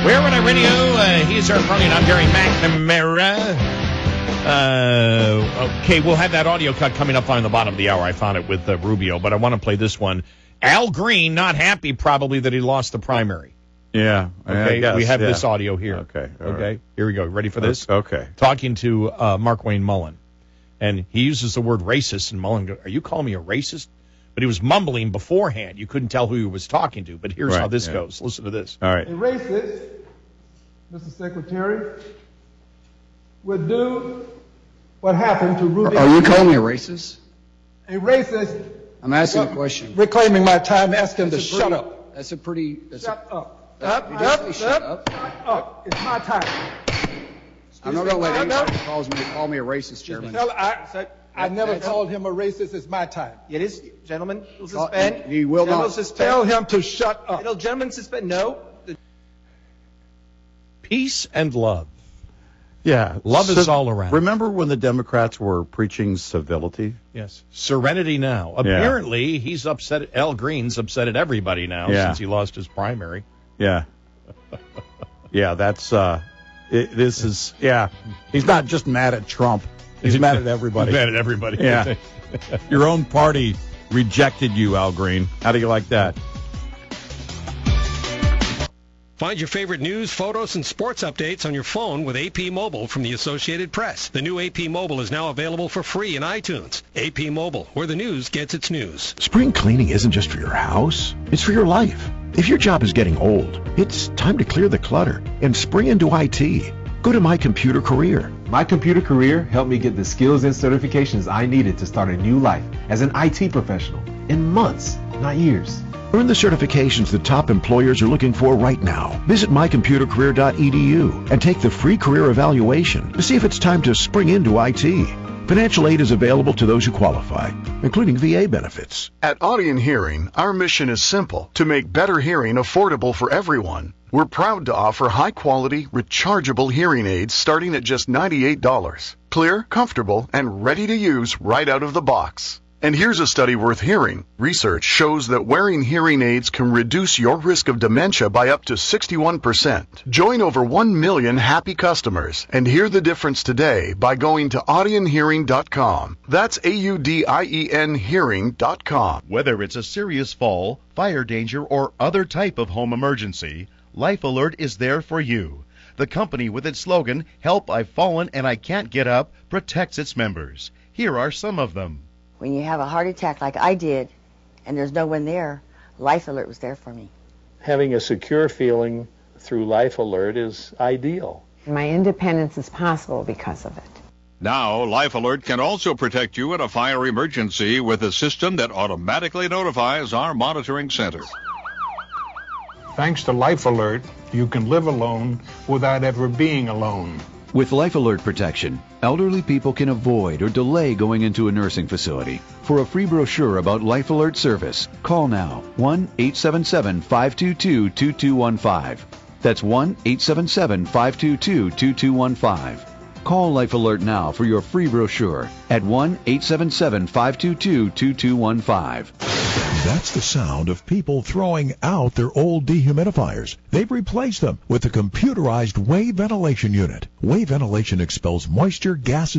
Paradise Radio, he's our friend. I'm Gary McNamara. Okay, we'll have that audio cut coming up on the bottom of the hour. I found it with Rubio, but I want to play this one. Al Green, not happy probably that he lost the primary. Yeah. Okay, I guess, we have this audio here. Okay. Okay, here we go. Ready for this? Okay. Talking to Mark Wayne Mullen. And he uses the word racist, and Mullen goes, "Are you calling me a racist?" But he was mumbling beforehand. You couldn't tell who he was talking to. But here's how this goes. Listen to this. All right. A racist, Mr. Secretary, would do what happened to Ruby. Are you calling me a racist? A racist. I'm asking a question. Reclaiming my time, ask him to shut up. That's a pretty. Shut up. Shut up. It's my time. I'm not going to let anybody call me a racist, Chairman. I never called him a racist. It's my time. It is, gentlemen. Will suspend. He will not. Tell him to shut up. Gentlemen, suspend. No. Peace and love. Yeah. Love is all around. Remember when the Democrats were preaching civility? Yes. Serenity now. Apparently, he's upset. Al Green's upset at everybody now since he lost his primary. Yeah. Yeah, that's, this is, he's not just mad at Trump. He's mad at everybody. He's mad at everybody. Yeah. Your own party rejected you, Al Green. How do you like that? Find your favorite news, photos, and sports updates on your phone with AP Mobile from the Associated Press. The new AP Mobile is now available for free in iTunes. AP Mobile, where the news gets its news. Spring cleaning isn't just for your house, it's for your life. If your job is getting old, it's time to clear the clutter and spring into IT. Go to My Computer Career. My Computer Career helped me get the skills and certifications I needed to start a new life as an IT professional in months, not years. Earn the certifications that top employers are looking for right now. Visit mycomputercareer.edu and take the free career evaluation to see if it's time to spring into IT. Financial aid is available to those who qualify, including VA benefits. At Audion Hearing, our mission is simple: to make better hearing affordable for everyone. We're proud to offer high-quality, rechargeable hearing aids starting at just $98. Clear, comfortable, and ready to use right out of the box. And here's a study worth hearing. Research shows that wearing hearing aids can reduce your risk of dementia by up to 61%. Join over 1 million happy customers and hear the difference today by going to audionhearing.com. That's AUDIEN hearing.com. Whether it's a serious fall, fire danger, or other type of home emergency, Life Alert is there for you. The company, with its slogan, "Help, I've Fallen and I Can't Get Up," protects its members. Here are some of them. When you have a heart attack like I did, and there's no one there, Life Alert was there for me. Having a secure feeling through Life Alert is ideal. My independence is possible because of it. Now, Life Alert can also protect you in a fire emergency with a system that automatically notifies our monitoring center. Thanks to Life Alert, you can live alone without ever being alone. With Life Alert protection, elderly people can avoid or delay going into a nursing facility. For a free brochure about Life Alert service, call now 1-877-522-2215. That's 1-877-522-2215. Call Life Alert now for your free brochure at 1-877-522-2215. That's the sound of people throwing out their old dehumidifiers. They've replaced them with a computerized wave ventilation unit. Wave ventilation expels moisture, gases,